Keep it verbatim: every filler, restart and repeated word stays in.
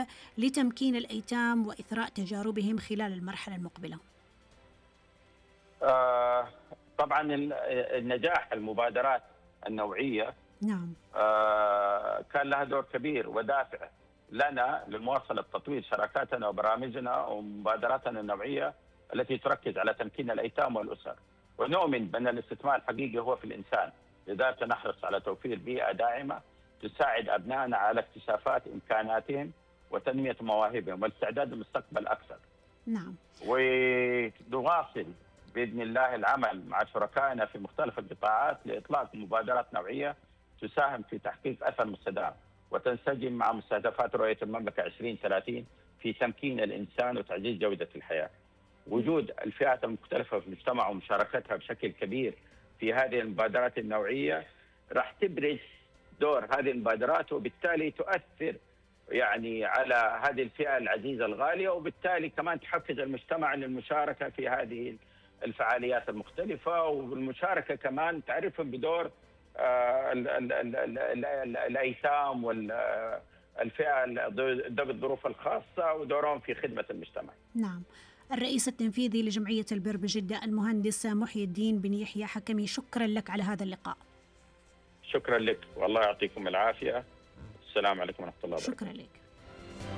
لتمكين الأيتام وإثراء تجاربهم خلال المرحلة المقبلة؟ آه طبعا النجاح المبادرات النوعية نعم. آه كان لها دور كبير ودافع لنا لمواصلة تطوير شراكاتنا وبرامجنا ومبادراتنا النوعية التي تركز على تمكين الأيتام والأسر، ونؤمن بأن الاستثمار الحقيقي هو في الإنسان، لذلك نحرص على توفير بيئة داعمة تساعد أبنائنا على اكتشافات إمكاناتهم وتنمية مواهبهم والاستعداد للمستقبل أكثر. نعم. ونواصل بإذن الله العمل مع شركائنا في مختلف القطاعات لإطلاق مبادرات نوعية تساهم في تحقيق أثر مستدام وتنسجم مع مستهدفات رؤية المملكة عشرين ثلاثين في تمكين الإنسان وتعزيز جودة الحياة. وجود الفئات المختلفة في المجتمع ومشاركتها بشكل كبير في هذه المبادرات النوعية راح تبرز دور هذه المبادرات، وبالتالي تؤثر يعني على هذه الفئة العزيزة الغالية، وبالتالي كمان تحفز المجتمع للمشاركة في هذه الفعاليات المختلفة، والمشاركة كمان تعرفهم بدور الأيتام والفئة ذوي الظروف الخاصة ودورهم في خدمة المجتمع. نعم. الرئيس التنفيذي لجمعية البر بجدة المهندس محي الدين بن يحيى حكمي، شكرا لك على هذا اللقاء. شكرا لك والله يعطيكم العافية. السلام عليكم ورحمة الله وبركاته. شكرا لك.